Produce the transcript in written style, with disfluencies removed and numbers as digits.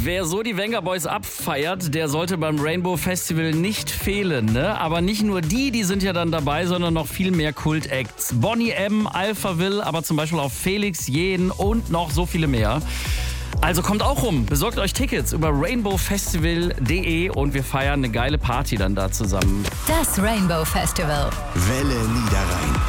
Wer so die Venga Boys abfeiert, der sollte beim Rainbow Festival nicht fehlen, ne? Aber nicht nur die sind ja dann dabei, sondern noch viel mehr Kult-Acts. Boney M, Alphaville, aber zum Beispiel auch Felix Jähn und noch so viele mehr. Also kommt auch rum, besorgt euch Tickets über rainbowfestival.de und wir feiern eine geile Party dann da zusammen. Das Rainbow Festival. Welle Niederrhein.